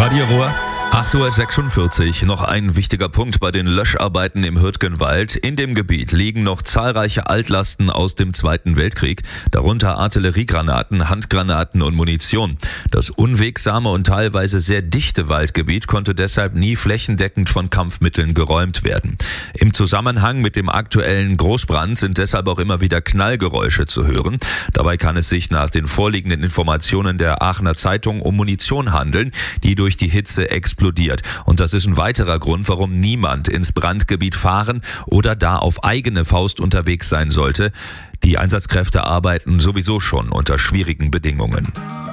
Radio Ruhr, 8:46 Uhr. Noch ein wichtiger Punkt bei den Löscharbeiten im Hürtgenwald. In dem Gebiet liegen noch zahlreiche Altlasten aus dem Zweiten Weltkrieg, darunter Artilleriegranaten, Handgranaten und Munition. Das unwegsame und teilweise sehr dichte Waldgebiet konnte deshalb nie flächendeckend von Kampfmitteln geräumt werden. Im Zusammenhang mit dem aktuellen Großbrand sind deshalb auch immer wieder Knallgeräusche zu hören. Dabei kann es sich nach den vorliegenden Informationen der Aachener Zeitung um Munition handeln, die durch die Hitze explodiert. Und das ist ein weiterer Grund, warum niemand ins Brandgebiet fahren oder da auf eigene Faust unterwegs sein sollte. Die Einsatzkräfte arbeiten sowieso schon unter schwierigen Bedingungen.